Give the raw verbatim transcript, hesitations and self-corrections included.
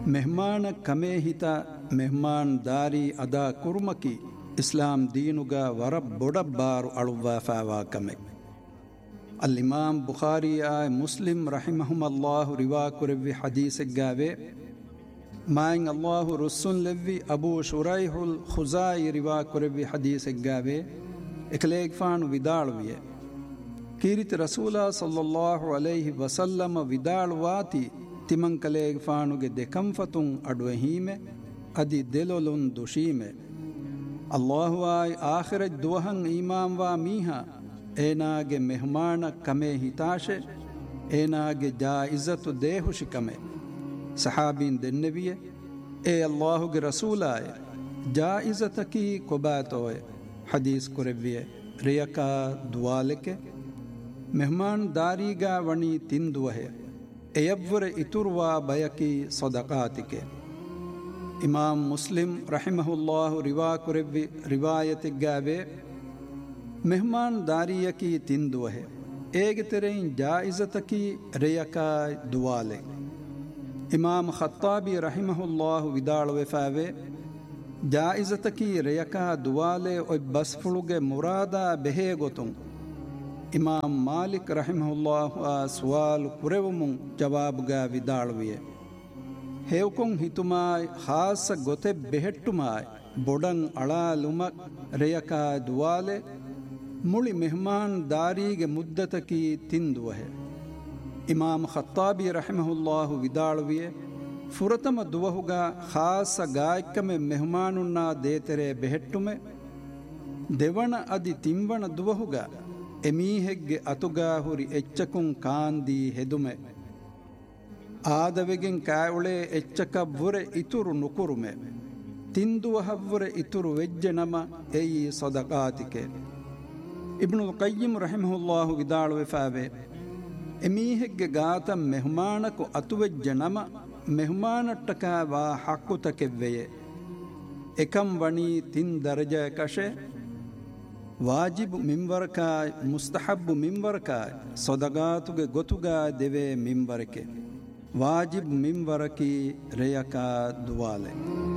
ಮೆಹಮಾನ ಕಮೇ ಹಿತ ಮೆಹಮಾನ್ ದಾರಿ ಅದಾ ಕುರ್ಮಕಿ ಇಸ್ಲಾಂ ದೀನುಗ ವರ ಬೊಡಬ್ಬಾರು ಅಳುವಾಫಾವಾ ಕಮೆ. ಅಲ್ಲಿಮಾಮ್ ಬುಖಾರಿಯ ಮುಸ್ಲಿಂ ರಹಿಮಹುಮಲ್ಲಾಹು ರಿವಾ ಕುರೆವ್ವಿ ಹದೀಸೆಗ್ಗಾವೆ ಮಾಯಿಂಗ್ ಅಲ್ಲಾಹು ರುಸ್ಸುನ್ ಲೆವ್ವಿ ಅಬೂ ಶುರೈಹುಲ್ ಖುಜಾಯಿ ರಿವಾ ಕುರೆವ್ವಿ ಹದೀಸೆಗ್ಗಾವೆ ಎಕಲೇಗ್ಫಾನು ವಿದಾಳುವಿಯೆ ಕೀರಿತಿ ರಸೂಲ ಸಲ್ಲಲ್ಲಾಹು ಅಲೈಹಿ ವಸಲ್ಲಮ ವಿದಾಳುವಾತಿ ತಿಮಂಕಲೇಗ್ಫಾನುಗೆ ದೆಕಂಫತುಂ ಅಡ್ವಹೀಮೆ ಅದಿ ದೆಲೊಲುನ್ ದುಶೀಮೆ ಅಲ್ಲಾಹು ಆಯ್ ಆಖಿರಜ್ ದುವಹಂ ಈಮಾಂವಾ ಮೀಹಾ ಏನಾಗೆ ಮೆಹಮಾನ ಕಮೆ ಹಿತಾಶೆ ಏನಾಗೆ ಜಾಯಿಜತು ದೇಹುಶಿ ಕಮೆ. ಸಹಾಬೀನ್ ದೆನ್ನೆವಿಯೆ ಏ ಅಲ್ಲಾಹುಗೆ ರಸೂಲಾಯ ಜಾಯಿಜತಕಿ ಕೊಬಾತೋಯೆ ಹದೀಸ್ ಕುರೆವ್ವಿಯೆ ರಿಯಕಾ ದುವಾಲೆಕೆ ಮೆಹಮಾನ್ ದಾರಿಗಾ ವಣಿ ತಿಂದುವಹೆ ಎಯವ್ವರೆ ಇತುರ್ವಾ ಬಯಕಿ ಸದಕಾತಿಕೆ. ಇಮಾಮ್ ಮುಸ್ಲಿಂ ರಹಿಮಹುಲ್ಲಾಹು ರಿವಾ ಕುರೆವ್ವಿ ರಿವಾಯತಿಗ್ಗಾವೆ ಮೆಹಮಾನ್ ದಾರಿಯಕಿ ತಿಂದುವಹೆ ಏಗೆ ತೆರೆಯಿನ್ ಜಾಯಿಜತಕಿ ರೆಯಕಾ ದುವಾಲೆ. ಇಮಾಮ್ ಖತ್ತಾಬಿ ರಹಿಮಹುಲ್ಲಾಹು ವಿದಾಳುವೆಫಾವೆ ಜಾಯಿಜತಕಿ ರೆಯಕಾ ದುವಾಲೆ ಒಯ್ ಬಸ್ಫುಳುಗೆ ಮುರಾದ ಬೆಹೇ ಗೊತುಂ. ಇಮಾಮ್ ಮಾಲಿಕ್ ರಹಿಮಹುಲ್ಲಾಹು ಆ ಸುವಾಲು ಕುರೆವುಮುಂ ಜವಾಬುಗಾ ವಿದಾಳುವಿಯೆ ಹೇವ್ಕೊಂ ಹಿತುಮಾಯ್ ಹಾಸ ಗೊತೆ ಬೆಹೆಟ್ಟುಮಾಯ್ ಬೊಡಂ ಅಳಾಲುಮಕ್ ರೆಯಕಾ ದುವಾಲೆ ಮುಳಿ ಮೆಹಮಾನ್ ದಾರಿಗೆ ಮುದ್ದತಕಿ ತಿಂದುವಹೆ. ಇಮಾಮ್ ಖತ್ತಾಬಿ ರಹಿಮಹುಲ್ಲಾಹು ವಿದಾಳುವಿಯೆ ಫುರತಮ ದುವಹುಗ ಖಾಸ ಗಾಯಕಮೆ ಮೆಹಮಾನುನ್ನ ದೇತೆರೆ ಬೆಹೆಟ್ಟುಮೆ ದೆವಣ ಅದಿ ತಿಂವಣ ದುವಹುಗ ಎಮೀಹೆಗ್ಗೆ ಅತುಗಾ ಹುರಿ ಎಚ್ಚಕುಂ ಕಾಂದಿ ಹೆದುಮೆ ಆದವೆಗೆನ್ ಕಾಯುಳೆ ಎಚ್ಚಕವ್ವುರೆ ಇತುರು ನುಕುರುಮೆ ತಿಂದುವಹವ್ವುರೆ ಇತುರು ವೆಜ್ಜೆ ನಮ ಎಯಿ ಸದಕಾತಿಕೆ. ಇಬ್ನುಲ್ ಕಯ್ಯಿಮ್ ರಹಿಮಹುಲ್ಲಾಹು ವಿದಾಳುವೆಫಾವೆ ಎಮೀಹೆಗ್ಗೆ ಗಾತ ಮೆಹಮಾನಕು ಅತುವೆಜ್ಜೆ ನಮ ಮೆಹಮಾನಟ್ಟಕ ವಾ ಹಕ್ಕುತಕೆವ್ವೆಯೆ ಎಕಂ ವಣಿ ತಿನ್ ದರ್ಜೆ ಕಶೆ ವಾಜಿಬ್ ಮಿಂವರಕಾಯ್ ಮುಸ್ತಹಬ್ಬು ಮಿಂವರಕಾಯ್ ಸೊದಗಾತುಗೆ ಗೊತುಗಾ ದೆವೆ ಮಿಂವರಕೆ ವಾಜಿಬ್ ಮಿಂವರಕಿ ರೆಯಕಾ ದುವಾಲೆ.